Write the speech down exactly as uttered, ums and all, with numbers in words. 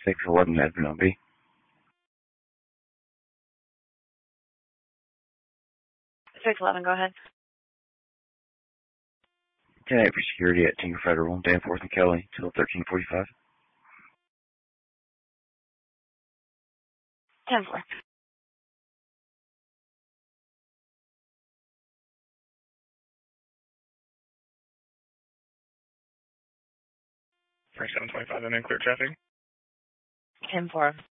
six eleven Edmond B. six eleven, go ahead. ten eight for security at Tinker Federal, Danforth and Kelly, till thirteen forty-five. ten four. forty-seven twenty-five, and then clear traffic. ten four.